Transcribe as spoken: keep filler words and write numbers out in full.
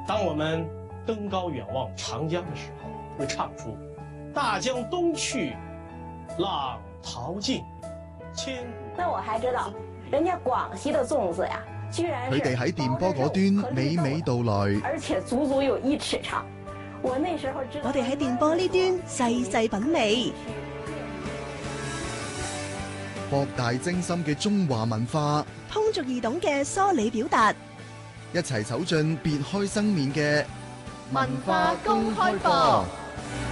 當我們登高遠望長江的時候，會唱出大江東去，浪淘盡，千古。 那我還知道，人家廣西的粽子呀，居然佢哋喺電波嗰端娓娓道來， 而且足足有一尺長。我那時候知道， 我哋喺電波呢端細細品味， 博大精深嘅中華文化， 通俗易懂嘅梳理表達， 一齊走進別開生面嘅文化公開課。